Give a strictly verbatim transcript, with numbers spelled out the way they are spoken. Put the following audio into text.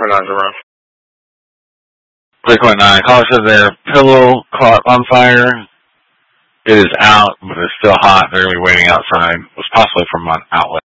four nine zero. three point nine. Caller said their pillow caught on fire. It is out, but it's still hot. They're going to be waiting outside. It was possibly from an outlet.